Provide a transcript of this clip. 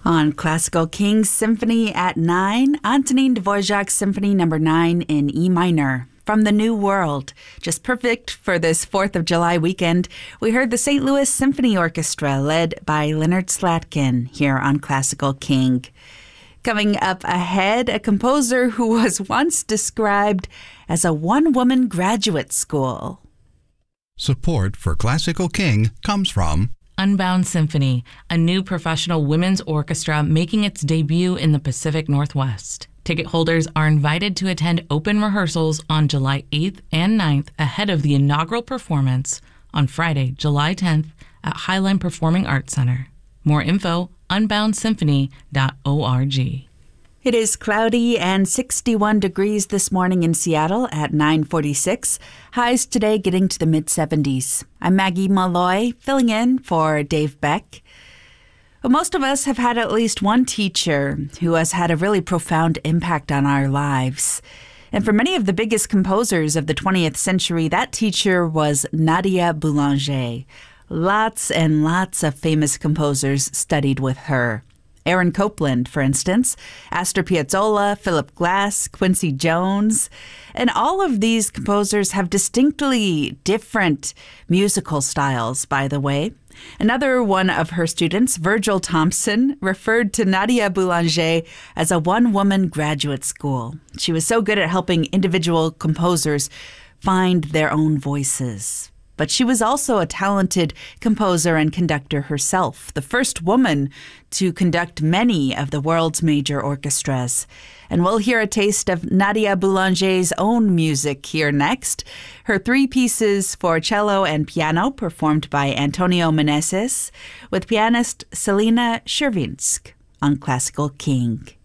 On Classical Kings Symphony at 9, Antonin Dvorak's Symphony No. 9 in E minor. From the New World. Just perfect for this 4th of July weekend, we heard the St. Louis Symphony Orchestra led by Leonard Slatkin here on Classical King. Coming up ahead, a composer who was once described as a one-woman graduate school. Support for Classical King comes from Unbound Symphony, a new professional women's orchestra making its debut in the Pacific Northwest. Ticket holders are invited to attend open rehearsals on July 8th and 9th ahead of the inaugural performance on Friday, July 10th at Highline Performing Arts Center. More info, unboundsymphony.org. It is cloudy and 61 degrees this morning in Seattle at 9:46. Highs today getting to the mid-70s. I'm Maggie Malloy, filling in for Dave Beck. Well, most of us have had at least one teacher who has had a really profound impact on our lives. And for many of the biggest composers of the 20th century, that teacher was Nadia Boulanger. Lots and lots of famous composers studied with her. Aaron Copland, for instance, Astor Piazzolla, Philip Glass, Quincy Jones. And all of these composers have distinctly different musical styles, by the way. Another one of her students, Virgil Thompson, referred to Nadia Boulanger as a one-woman graduate school. She was so good at helping individual composers find their own voices. But she was also a talented composer and conductor herself, the first woman to conduct many of the world's major orchestras. And we'll hear a taste of Nadia Boulanger's own music here next. Her 3 pieces for cello and piano performed by Antonio Meneses with pianist Selena Chervinsk on Classical King.